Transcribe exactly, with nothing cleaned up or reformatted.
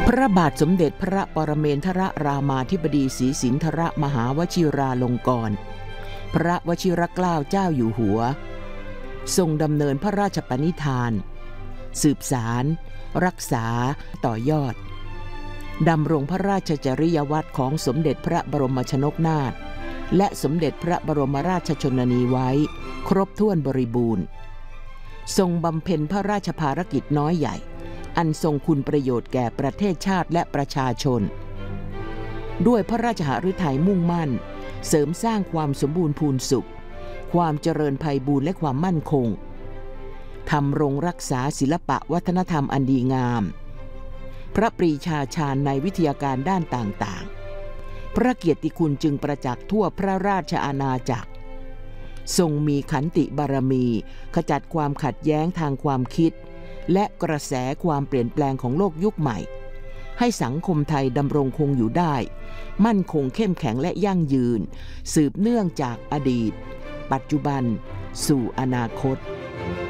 พระบาทสมเด็จพระปรเมนทรรามาธิบดีศรีสินธรมหาวชิราลงกรณ์พระวชิรเกล้าเจ้าอยู่หัวทรงดำเนินพระราชปณิธานสืบสารรักษาต่อยอดดำรงพระราชจริยวัตรของสมเด็จพระบรมชนกนาถและสมเด็จพระบรมราชชนนีไว้ครบถ้วนบริบูรณ์ทรงบำเพ็ญพระราชภารกิจน้อยใหญ่อันทรงคุณประโยชน์แก่ประเทศชาติและประชาชนด้วยพระราชหฤทัยมุ่งมั่นเสริมสร้างความสมบูรณ์พูนสุขความเจริญไพบูลย์และความมั่นคงทำรงรักษาศิลปะวัฒนธรรมอันดีงามพระปรีชาชาญในวิทยาการด้านต่างๆพระเกียรติคุณจึงประจักษ์ทั่วพระราชอาณาจักรทรงมีขันติบารมีขจัดความขัดแย้งทางความคิดและกระแสความเปลี่ยนแปลงของโลกยุคใหม่ให้สังคมไทยดำรงคงอยู่ได้มั่นคงเข้มแข็งและยั่งยืนสืบเนื่องจากอดีตปัจจุบันสู่อนาคต